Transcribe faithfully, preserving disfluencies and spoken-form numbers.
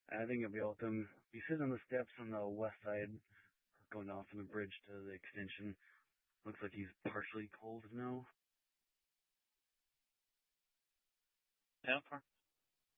I think I'll be able to. He's sitting on the steps on the west side, going off from the bridge to the extension. Looks like he's partially cold now. Yeah,